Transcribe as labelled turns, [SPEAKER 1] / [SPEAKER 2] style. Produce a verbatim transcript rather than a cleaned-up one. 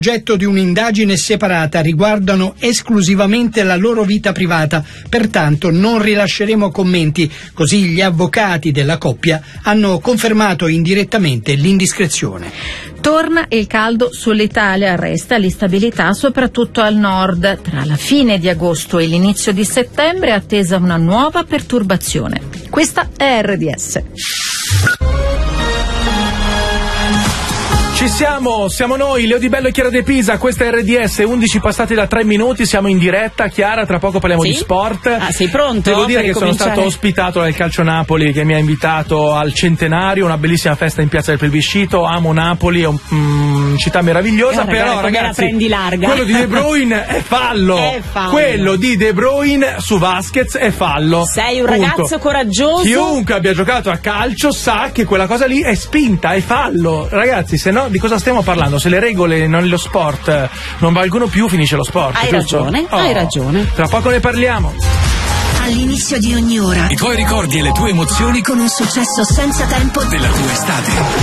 [SPEAKER 1] Oggetto di un'indagine separata, riguardano esclusivamente la loro vita privata, pertanto non rilasceremo commenti, così gli avvocati della coppia hanno confermato indirettamente l'indiscrezione.
[SPEAKER 2] Torna il caldo sull'Italia, resta l'instabilità soprattutto al nord. Tra la fine di agosto e l'inizio di settembre è attesa una nuova perturbazione. Questa è R D S.
[SPEAKER 3] Ci siamo, siamo noi, Leo Di Bello e Chiara De Pisa, questa è R D S, undici passati da tre minuti, siamo in diretta. Chiara, tra poco parliamo
[SPEAKER 4] sì?
[SPEAKER 3] di sport.
[SPEAKER 4] Ah, sei pronto?
[SPEAKER 3] Devo dire che
[SPEAKER 4] cominciare?
[SPEAKER 3] sono stato ospitato dal Calcio Napoli, che mi ha invitato al centenario, una bellissima festa in Piazza del Plebiscito. Amo Napoli, è una mm, città meravigliosa,
[SPEAKER 4] eh,
[SPEAKER 3] però
[SPEAKER 4] ragazzi,
[SPEAKER 3] ragazzi,
[SPEAKER 4] la prendi larga.
[SPEAKER 3] quello di De Bruyne è fallo.
[SPEAKER 4] È fallo.
[SPEAKER 3] Quello di De Bruyne su Vasquez è fallo.
[SPEAKER 4] Sei un
[SPEAKER 3] Punto.
[SPEAKER 4] ragazzo coraggioso.
[SPEAKER 3] Chiunque abbia giocato a calcio sa che quella cosa lì è spinta, è fallo. Ragazzi, se no di cosa stiamo parlando? Se le regole nello sport non valgono più, finisce lo sport.
[SPEAKER 4] Hai
[SPEAKER 3] giusto?
[SPEAKER 4] ragione,
[SPEAKER 3] Oh,
[SPEAKER 4] hai ragione.
[SPEAKER 3] Tra poco ne parliamo.
[SPEAKER 5] All'inizio di ogni ora
[SPEAKER 6] I tuoi ricordi e le tue emozioni
[SPEAKER 5] con un successo senza tempo
[SPEAKER 6] della tua estate.